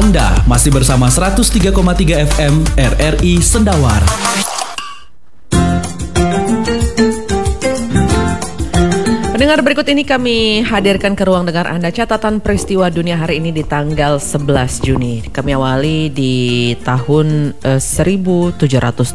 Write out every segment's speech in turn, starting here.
Anda masih bersama 103,3 FM RRI Sendawar. Pendengar, berikut ini kami hadirkan ke ruang dengar Anda catatan peristiwa dunia hari ini di tanggal 11 Juni. Kami awali di tahun 1770,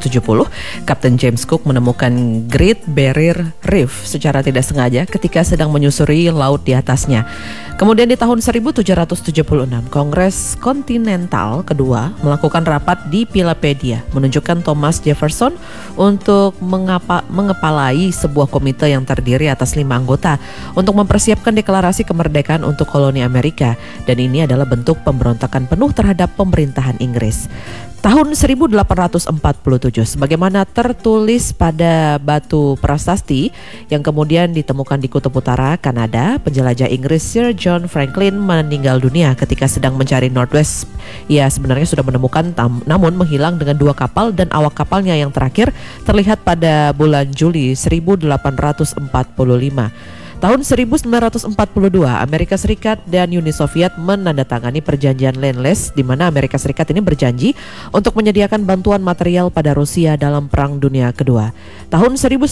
Kapten James Cook menemukan Great Barrier Reef secara tidak sengaja ketika sedang menyusuri laut di atasnya. Kemudian di tahun 1776, Kongres Kontinental kedua melakukan rapat di Philadelphia, menunjukkan Thomas Jefferson untuk mengepalai sebuah komite yang terdiri atas 5 anggota untuk mempersiapkan deklarasi kemerdekaan untuk koloni Amerika, dan ini adalah bentuk pemberontakan penuh terhadap pemerintahan Inggris. Tahun 1847, sebagaimana tertulis pada batu prasasti yang kemudian ditemukan di Kutub Utara, Kanada, penjelajah Inggris Sir John Franklin meninggal dunia ketika sedang mencari Northwest. Ia sebenarnya sudah menemukan namun menghilang dengan 2 kapal, dan awak kapalnya yang terakhir terlihat pada bulan Juli 1845. Tahun 1942, Amerika Serikat dan Uni Soviet menandatangani perjanjian Lend-Lease, di mana Amerika Serikat ini berjanji untuk menyediakan bantuan material pada Rusia dalam Perang Dunia Kedua. Tahun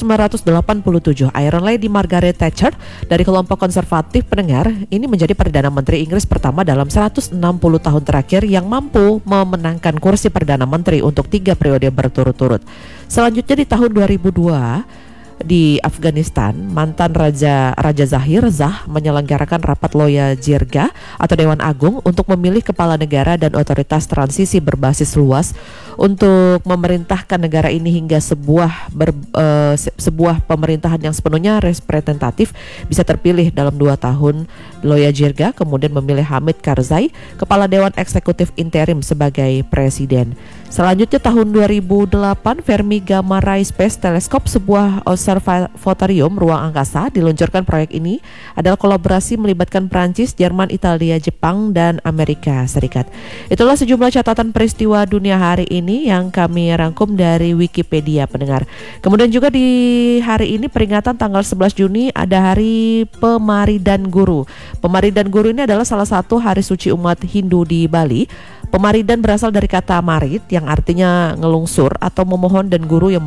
1987, Iron Lady Margaret Thatcher dari kelompok konservatif pendengar ini menjadi Perdana Menteri Inggris pertama dalam 160 tahun terakhir yang mampu memenangkan kursi Perdana Menteri untuk 3 periode berturut-turut. Selanjutnya di tahun 2002, di Afghanistan, mantan Raja Zahir Shah menyelenggarakan rapat Loya Jirga atau Dewan Agung untuk memilih kepala negara dan otoritas transisi berbasis luas untuk memerintahkan negara ini hingga sebuah pemerintahan yang sepenuhnya representatif bisa terpilih dalam 2 tahun. Loya Jirga kemudian memilih Hamid Karzai, kepala Dewan Eksekutif Interim, sebagai presiden. Selanjutnya tahun 2008, Fermi Gamma Ray Space Telescope, sebuah observatorium ruang angkasa, diluncurkan. Proyek ini adalah kolaborasi melibatkan Prancis, Jerman, Italia, Jepang, dan Amerika Serikat. Itulah sejumlah catatan peristiwa dunia hari ini yang kami rangkum dari Wikipedia, pendengar. Kemudian juga di hari ini peringatan tanggal 11 Juni ada Hari Pemaridan Guru. Pemaridan Guru ini adalah salah satu hari suci umat Hindu di Bali. Pemaridan berasal dari kata marit yang artinya ngelungsur atau memohon, dan guru yang